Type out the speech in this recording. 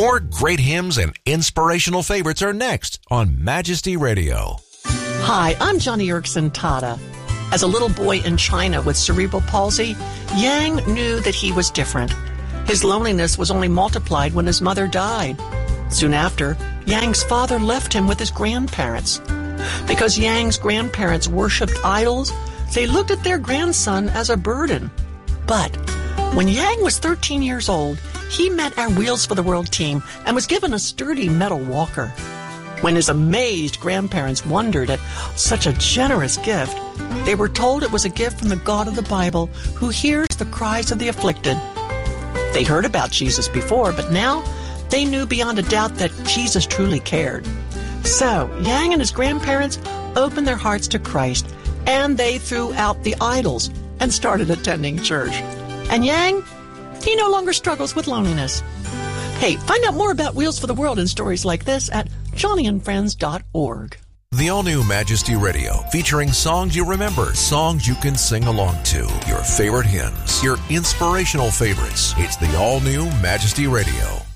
More great hymns and inspirational favorites are next on Majesty Radio. Hi, I'm Johnny Erickson Tada. As a little boy in China with cerebral palsy, Yang knew that he was different. His loneliness was only multiplied when his mother died. Soon after, Yang's father left him with his grandparents. Because Yang's grandparents worshipped idols, they looked at their grandson as a burden. But when Yang was 13 years old, he met our Wheels for the World team and was given a sturdy metal walker. When his amazed grandparents wondered at such a generous gift, they were told it was a gift from the God of the Bible who hears the cries of the afflicted. They heard about Jesus before, but now they knew beyond a doubt that Jesus truly cared. So Yang and his grandparents opened their hearts to Christ, and they threw out the idols and started attending church. And Yang, he no longer struggles with loneliness. Hey, find out more about Wheels for the World and stories like this at johnnyandfriends.org. The all-new Majesty Radio, featuring songs you remember, songs you can sing along to, your favorite hymns, your inspirational favorites. It's the all-new Majesty Radio.